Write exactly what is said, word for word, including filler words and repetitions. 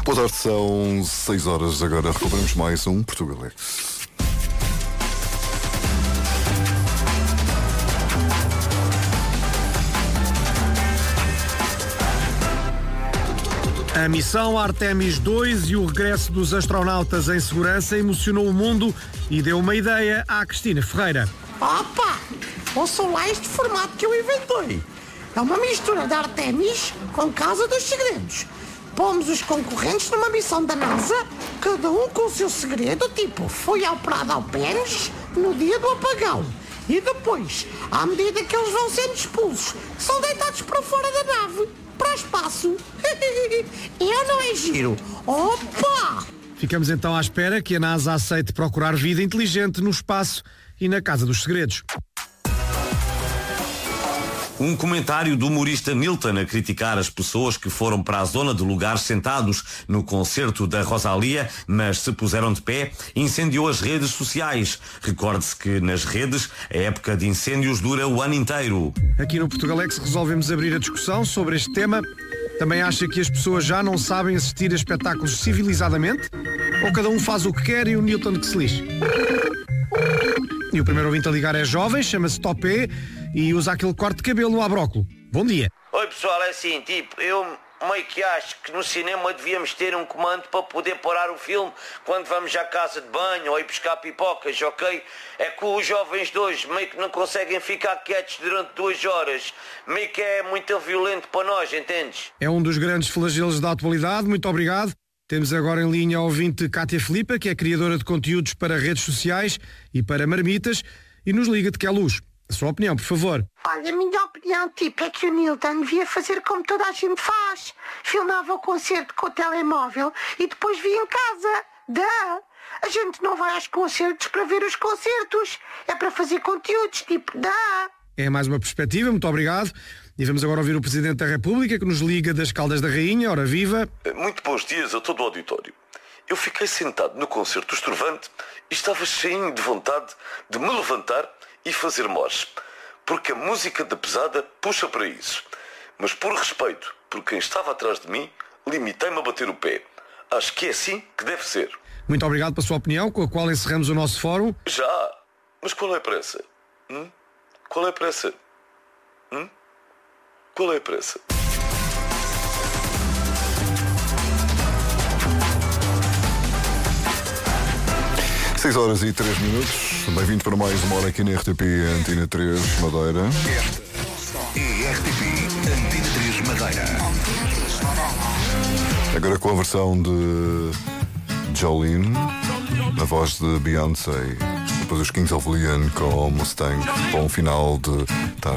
Boa tarde, são seis horas. Agora recuperamos mais um Portugalex. A missão Artemis dois e o regresso dos astronautas em segurança emocionou o mundo e deu uma ideia à Cristina Ferreira. Opa! Ouçam lá este formato que eu inventei. É uma mistura de Artemis com Casa dos Segredos. Pomos os concorrentes numa missão da NASA, cada um com o seu segredo, tipo, foi operado ao pênis no dia do apagão. E depois, à medida que eles vão sendo expulsos, são deitados para fora da nave, para o espaço. Eu não é giro. Opa! Ficamos então à espera que a NASA aceite procurar vida inteligente no espaço e na Casa dos Segredos. Um comentário do humorista Nilton a criticar as pessoas que foram para a zona de lugares sentados no concerto da Rosalía, mas se puseram de pé, incendiou as redes sociais. Recorde-se que nas redes a época de incêndios dura o ano inteiro. Aqui no Portugalex resolvemos abrir a discussão sobre este tema. Também acha que as pessoas já não sabem assistir a espetáculos civilizadamente? Ou cada um faz o que quer e o Nilton que se lixe? E o primeiro ouvinte a ligar é jovem, chama-se Topé e usa aquele corte de cabelo à brócolo. Bom dia. Oi pessoal, é assim, tipo, eu meio que acho que no cinema devíamos ter um comando para poder parar o filme quando vamos à casa de banho ou ir buscar pipocas, ok? É que os jovens de hoje meio que não conseguem ficar quietos durante duas horas. Meio que é muito violento para nós, entendes? É um dos grandes flagelos da atualidade, muito obrigado. Temos agora em linha a ouvinte Cátia Filipa, que é criadora de conteúdos para redes sociais e para marmitas, e nos liga de que é luz. A sua opinião, por favor. Olha, a minha opinião, tipo, é que o Nilton devia fazer como toda a gente faz. Filmava o concerto com o telemóvel e depois via em casa. Dá! A gente não vai aos concertos para ver os concertos. É para fazer conteúdos, tipo, dá! É mais uma perspectiva, muito obrigado. E vamos agora ouvir o Presidente da República, que nos liga das Caldas da Rainha. Ora viva! Muito bons dias a todo o auditório. Eu fiquei sentado no concerto do Estrovante e estava cheio de vontade de me levantar e fazer morse, porque a música da pesada puxa para isso. Mas por respeito por quem estava atrás de mim, limitei-me a bater o pé. Acho que é assim que deve ser. Muito obrigado pela sua opinião, com a qual encerramos o nosso fórum. Já? Mas qual é a pressa? Hum? Qual é a pressa? Hum? Qual é a pressa? seis horas e três minutos. Bem-vindo para mais uma hora aqui na R T P Antena três Madeira. Esta é R T P Antena três Madeira. Agora com a versão de Jolene, a voz de Beyoncé. Depois os Kings of Leon com Mustang. Bom final de tarde.